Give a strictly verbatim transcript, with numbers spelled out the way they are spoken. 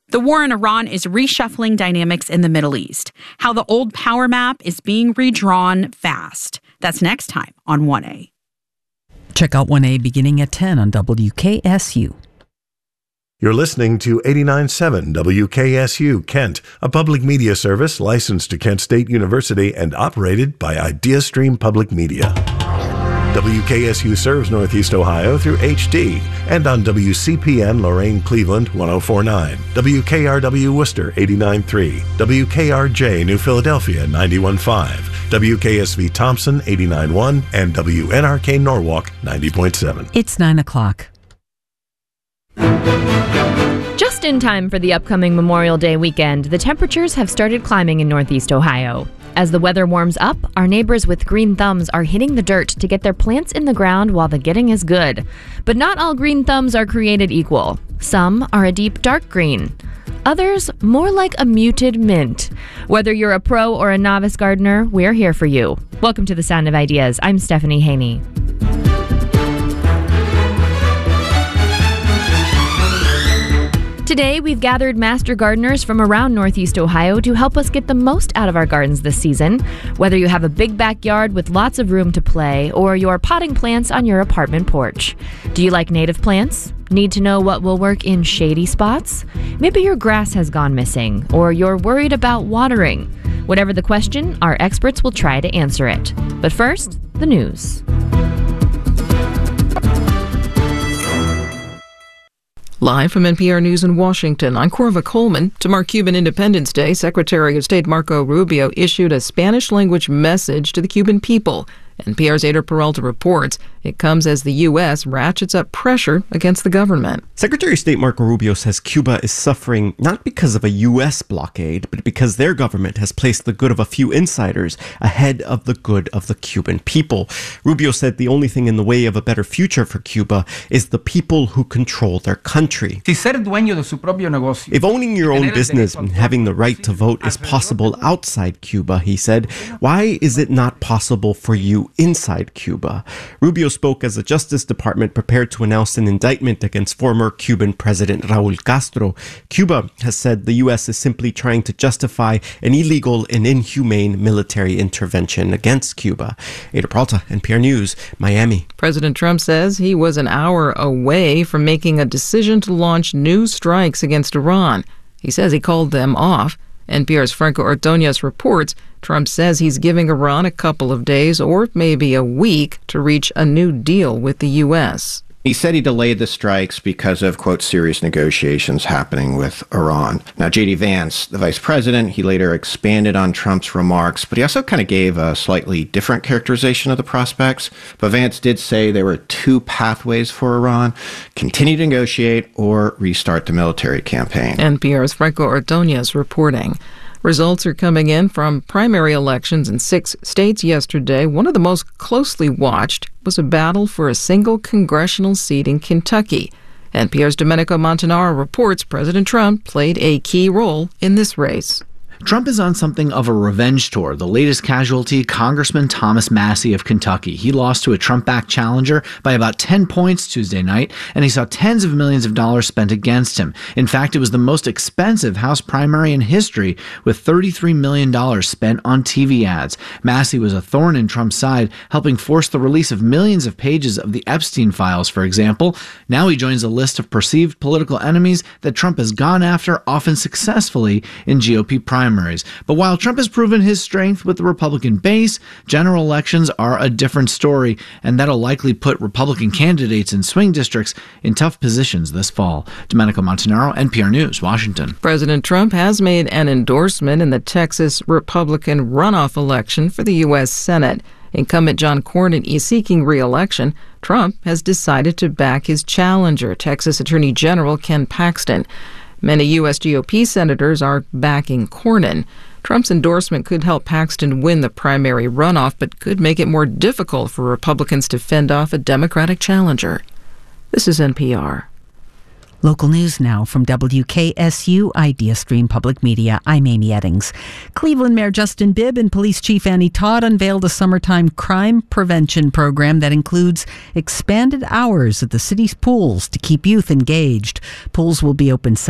The war in Iran is reshuffling dynamics in the Middle East. How the old power map is being redrawn fast. That's next time on one A. Check out one A beginning at ten on W K S U. You're listening to eighty-nine point seven W K S U Kent, a public media service licensed to Kent State University and operated by IdeaStream Public Media. W K S U serves Northeast Ohio through H D and on W C P N Lorain Cleveland one oh four point nine, W K R W Worcester eighty-nine point three, W K R J New Philadelphia ninety-one point five, W K S V Thompson eighty-nine point one, and W N R K Norwalk ninety point seven. It's nine o'clock. Just in time for the upcoming Memorial Day weekend, the temperatures have started climbing in Northeast Ohio. As the weather warms up, our neighbors with green thumbs are hitting the dirt to get their plants in the ground while the getting is good. But not all green thumbs are created equal. Some are a deep dark green. Others more like a muted mint. Whether you're a pro or a novice gardener, we're here for you. Welcome to The Sound of Ideas. I'm Stephanie Haney. Today, we've gathered master gardeners from around Northeast Ohio to help us get the most out of our gardens this season. Whether you have a big backyard with lots of room to play or you're potting plants on your apartment porch. Do you like native plants? Need to know what will work in shady spots? Maybe your grass has gone missing or you're worried about watering. Whatever the question, our experts will try to answer it. But first, the news. Live from N P R News in Washington, I'm Corva Coleman. To mark Cuban Independence Day, Secretary of State Marco Rubio issued a Spanish-language message to the Cuban people. N P R's Ada Peralta reports it comes as the U S ratchets up pressure against the government. Secretary of State Marco Rubio says Cuba is suffering not because of a U S blockade, but because their government has placed the good of a few insiders ahead of the good of the Cuban people. Rubio said the only thing in the way of a better future for Cuba is the people who control their country. If owning your own business and having the right to vote is possible outside Cuba, he said, why is it not possible for you inside Cuba? Rubio spoke as the Justice Department prepared to announce an indictment against former Cuban President Raul Castro. Cuba has said the U S is simply trying to justify an illegal and inhumane military intervention against Cuba. Ada Peralta, N P R News, Miami. President Trump says he was an hour away from making a decision to launch new strikes against Iran. He says he called them off. N P R's Franco Ordonez reports Trump says he's giving Iran a couple of days or maybe a week to reach a new deal with the U S. He said he delayed the strikes because of, quote, serious negotiations happening with Iran. Now, J D Vance, the vice president, he later expanded on Trump's remarks, but he also kind of gave a slightly different characterization of the prospects. But Vance did say there were two pathways for Iran: continue to negotiate or restart the military campaign. N P R's Franco Ordonez reporting. Results are coming in from primary elections in six states yesterday. One of the most closely watched was a battle for a single congressional seat in Kentucky. N P R's Domenico Montanaro reports President Trump played a key role in this race. Trump is on something of a revenge tour. The latest casualty, Congressman Thomas Massie of Kentucky. He lost to a Trump-backed challenger by about ten points Tuesday night, and he saw tens of millions of dollars spent against him. In fact, it was the most expensive House primary in history, with thirty-three million dollars spent on T V ads. Massie was a thorn in Trump's side, helping force the release of millions of pages of the Epstein files, for example. Now he joins a list of perceived political enemies that Trump has gone after, often successfully, in G O P primaries. But while Trump has proven his strength with the Republican base, general elections are a different story, and that'll likely put Republican candidates in swing districts in tough positions this fall. Domenico Montanaro, N P R News, Washington. President Trump has made an endorsement in the Texas Republican runoff election for the U S Senate. Incumbent John Cornyn is seeking re-election. Trump has decided to back his challenger, Texas Attorney General Ken Paxton. Many U S G O P senators are backing Cornyn. Trump's endorsement could help Paxton win the primary runoff, but could make it more difficult for Republicans to fend off a Democratic challenger. This is N P R. Local news now from W K S U IdeaStream Public Media. I'm Amy Eddings. Cleveland Mayor Justin Bibb and Police Chief Annie Todd unveiled a summertime crime prevention program that includes expanded hours at the city's pools to keep youth engaged. Pools will be open